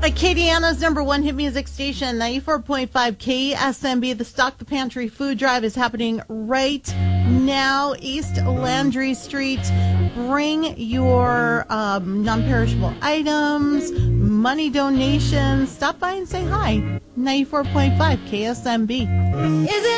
Acadiana's number one hit music station, 94.5 KSMB. The Stock the Pantry food drive is happening right now, East Landry Street. Bring your non-perishable items, money donations. Stop by and say hi. 94.5 KSMB.